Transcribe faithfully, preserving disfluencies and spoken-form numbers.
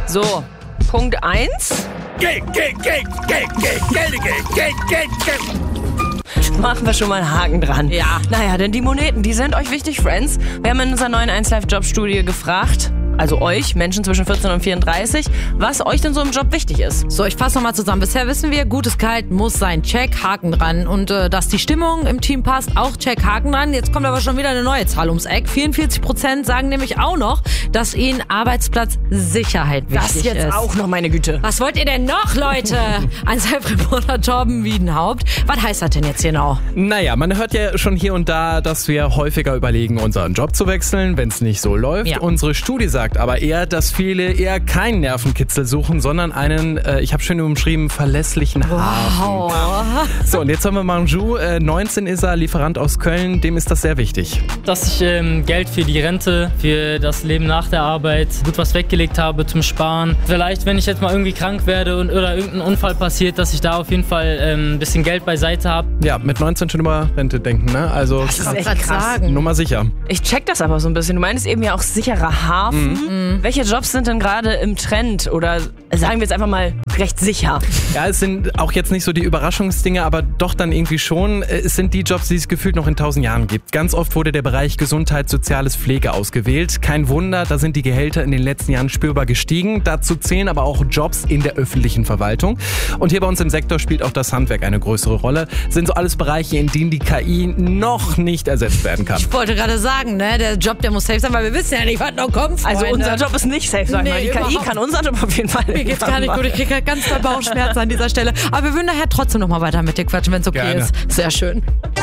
So, Punkt eins. Geld, Geld, Geld, Geld, Geld, Geld, Geld, Geld, Geld, Geld. Machen wir schon mal einen Haken dran. Ja. Naja, denn die Moneten, die sind euch wichtig, Friends. Wir haben in unserer neuen eins Live Jobstudie gefragt, also euch, Menschen zwischen vierzehn und vierunddreißig, was euch denn so im Job wichtig ist. So, ich fasse nochmal zusammen. Bisher wissen wir, gutes Gehalt muss sein. Check, Haken dran. Und äh, dass die Stimmung im Team passt, auch check, Haken dran. Jetzt kommt aber schon wieder eine neue Zahl ums Eck. vierundvierzig Prozent sagen nämlich auch noch, dass ihnen Arbeitsplatzsicherheit wichtig ist. Das jetzt ist. auch noch, meine Güte. Was wollt ihr denn noch, Leute? eins Live Reporter Torben Wiedenhaupt. Was heißt das denn jetzt genau? Naja, man hört ja schon hier und da, dass wir häufiger überlegen, unseren Job zu wechseln, wenn es nicht so läuft. Ja. Unsere Studie sagt aber eher, dass viele eher keinen Nervenkitzel suchen, sondern einen, äh, ich habe schön umschrieben, verlässlichen Hafen. Wow. So, und jetzt haben wir Manju, äh, neunzehn ist er, Lieferant aus Köln, dem ist das sehr wichtig. Dass ich ähm, Geld für die Rente, für das Leben nach der Arbeit gut was weggelegt habe zum Sparen. Vielleicht, wenn ich jetzt mal irgendwie krank werde und, oder irgendein Unfall passiert, dass ich da auf jeden Fall ähm, ein bisschen Geld beiseite habe. Ja, mit neunzehn schon über Rente denken, ne? Also Das ist echt grad krass. sagen. Nummer sicher. Ich check das aber so ein bisschen. Du meinst eben ja auch sicherer Hafen. Mhm. Welche Jobs sind denn gerade im Trend? Oder sagen wir jetzt einfach mal recht sicher? Ja, es sind auch jetzt nicht so die Überraschungsdinge, aber doch dann irgendwie schon. Es sind die Jobs, die es gefühlt noch in tausend Jahren gibt. Ganz oft wurde der Bereich Gesundheit, Soziales, Pflege ausgewählt. Kein Wunder, da sind die Gehälter in den letzten Jahren spürbar gestiegen. Dazu zählen aber auch Jobs in der öffentlichen Verwaltung. Und hier bei uns im Sektor spielt auch das Handwerk eine größere Rolle. Das sind so alles Bereiche, in denen die K I noch nicht ersetzt werden kann. Ich wollte gerade sagen, ne, der Job, der muss safe sein, weil wir wissen ja nicht, was noch kommt. Also Freunde. unser Job ist nicht safe, sagen wir. Nee, Die K I überhaupt. kann unseren Job auf jeden Fall Mir geht's gar nicht gut, ich kriege ganz Bauchschmerzen an dieser Stelle. Aber wir würden nachher trotzdem noch mal weiter mit dir quatschen, wenn es okay Gerne. ist. Sehr schön.